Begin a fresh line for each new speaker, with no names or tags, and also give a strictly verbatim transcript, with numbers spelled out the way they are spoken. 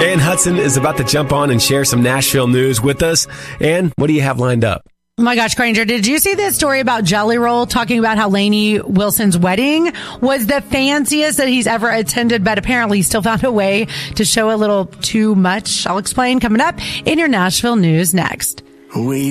Ann Hudson is about to jump on and share some Nashville news with us. Ann, what do you have lined up?
Oh my gosh, Granger, did you see this story about Jelly Roll talking about how Lainey Wilson's wedding was the fanciest that he's ever attended, but apparently he still found a way to show a little too much? I'll explain coming up in your Nashville news next.
We